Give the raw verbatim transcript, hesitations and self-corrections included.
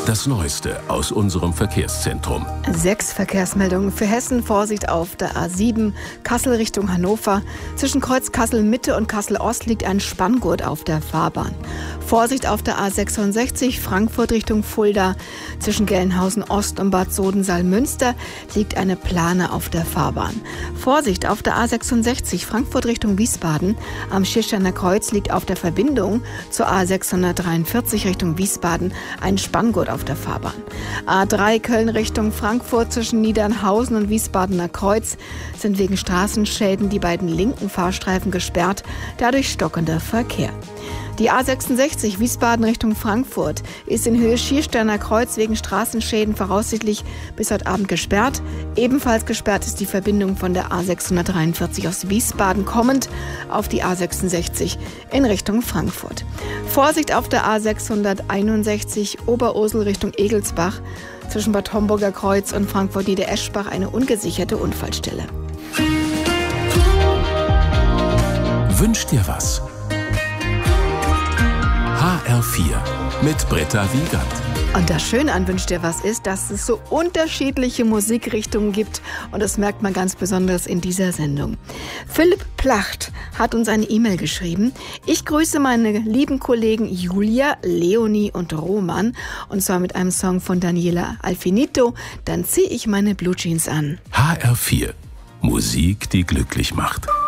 Das Neueste aus unserem Verkehrszentrum. Sechs Verkehrsmeldungen für Hessen. Vorsicht auf der A sieben, Kassel Richtung Hannover. Zwischen Kreuz Kassel-Mitte und Kassel-Ost liegt ein Spanngurt auf der Fahrbahn. Vorsicht auf der A sechsundsechzig, Frankfurt Richtung Fulda. Zwischen Gelnhausen-Ost und Bad Sodensaal-Münster liegt eine Plane auf der Fahrbahn. Vorsicht auf der A sechsundsechzig, Frankfurt Richtung Wiesbaden. Am Schirsteiner Kreuz liegt auf der Verbindung zur A sechshundertdreiundvierzig Richtung Wiesbaden ein Spanngurt auf der Fahrbahn. A drei Köln Richtung Frankfurt zwischen Niedernhausen und Wiesbadener Kreuz sind wegen Straßenschäden die beiden linken Fahrstreifen gesperrt, dadurch stockender Verkehr. Die A sechsundsechzig Wiesbaden Richtung Frankfurt ist in Höhe Schiersteiner Kreuz wegen Straßenschäden voraussichtlich bis heute Abend gesperrt. Ebenfalls gesperrt ist die Verbindung von der A sechshundertdreiundvierzig aus Wiesbaden kommend auf die A sechsundsechzig in Richtung Frankfurt. Vorsicht auf der A sechshunderteinundsechzig Oberursel Richtung Egelsbach. Zwischen Bad Homburger Kreuz und Frankfurt-Nieder-Eschbach eine ungesicherte Unfallstelle. Wünsch dir was? H R vier mit Britta Wiegand. Und das Schöne an Wünsch dir was ist, dass es so unterschiedliche Musikrichtungen gibt. Und das merkt man ganz besonders in dieser Sendung. Philipp Placht hat uns eine E-Mail geschrieben. Ich grüße meine lieben Kollegen Julia, Leonie und Roman. Und zwar mit einem Song von Daniela Alfinito. Dann ziehe ich meine Blue Jeans an. H R vier. Musik, die glücklich macht.